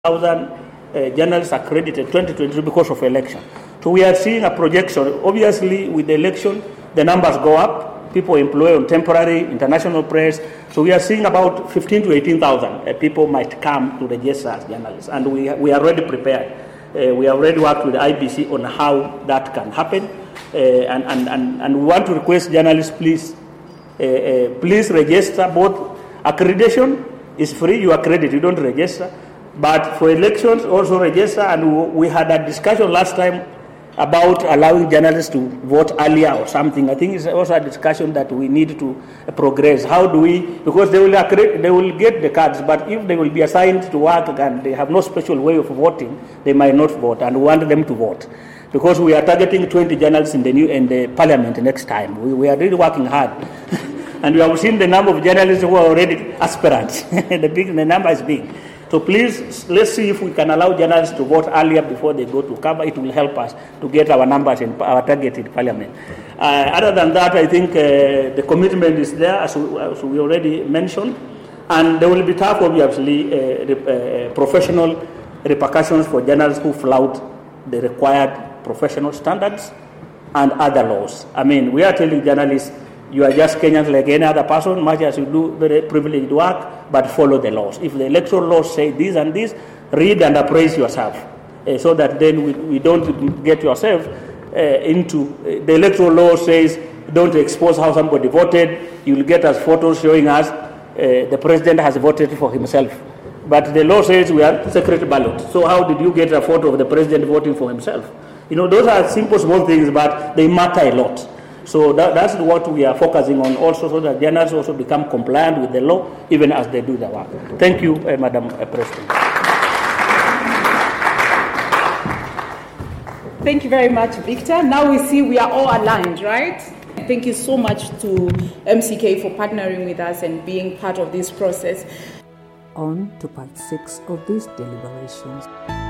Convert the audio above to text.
journalists accredited 2022 because of election. So we are seeing a projection. Obviously, with the election, the numbers go up. People employed on temporary, international press. So we are seeing about 15 to 18,000 people might come to register as journalists. And we are already prepared. We have already worked with the IBC on how that can happen. And we want to request journalists, please register. Both accreditation is free, you accredit, you don't register. But for elections, also register. And we had a discussion last time about allowing journalists to vote earlier or something. I think it's also a discussion that we need to progress. How do we, because they will get the cards, but if they will be assigned to work and they have no special way of voting, they might not vote, and we want them to vote. Because we are targeting 20 journalists in the parliament next time. We are really working hard. And we have seen the number of journalists who are already aspirants. The number is big. So please, let's see if we can allow journalists to vote earlier before they go to cover. It will help us to get our numbers in our targeted parliament. Other than that, I think the commitment is there, as we already mentioned. And there will be tough, obviously, professional repercussions for journalists who flout the required professional standards and other laws. I mean, we are telling journalists, you are just Kenyans like any other person, much as you do very privileged work, but follow the laws. If the electoral laws say this and this, read and appraise yourself, so that then we don't get yourself into, the electoral law says don't expose how somebody voted. You will get us photos showing us the president has voted for himself. But the law says we are secret ballot. So how did you get a photo of the president voting for himself? You know, those are simple, small things, but they matter a lot. So that's what we are focusing on also, so that journalists also become compliant with the law, even as they do their work. Thank you, Madam President. Thank you very much, Victor. Now we see we are all aligned, right? Thank you so much to MCK for partnering with us and being part of this process. On to part 6 of these deliberations.